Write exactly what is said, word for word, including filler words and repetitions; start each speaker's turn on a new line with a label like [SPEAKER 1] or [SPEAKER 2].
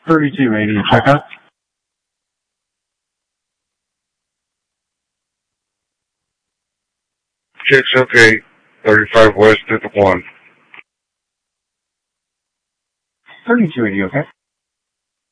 [SPEAKER 1] thirty-two eighty, checkup.
[SPEAKER 2] Six, okay. thirty-five West at the one.
[SPEAKER 1] thirty-two eighty, okay.